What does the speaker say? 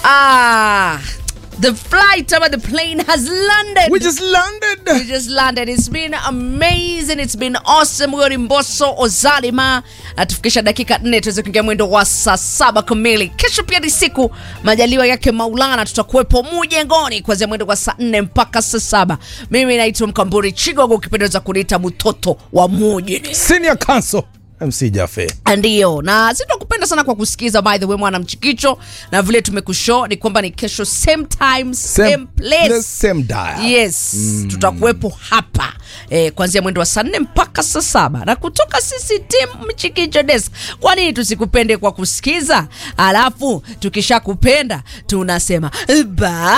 The flight over the plane has landed. We just landed. It's been amazing. It's been awesome. We're Mbosso Ozalima. Atufikisha dakika 4 tuweze kuingia mwendo wa saa 7 kamili. Kesho pia ni siku majaliwa yake Maulana, tutakuwepo mjengoni kuanzia mwendo wa saa 4 mpaka saa 7. Mimi naitwa Mkamburi Chigogo, ukipendeza kuniita mtoto wa mjini. Senior Counsel MC Jaffe. Ndio, na sitakupenda sana kwa kusikiza, by the way, mwana mchikicho, na vile tumekushow ni kwamba ni kesho same time same place same dial. Yes, tutakuwepo hapa kuanzia mwendo wa saa 4 mpaka saa 7. Na kutoka sisi team Mchikicho Desk, kwa nini tusikupende kwa kusikiza? Alafu tukishakupenda tunasema bye.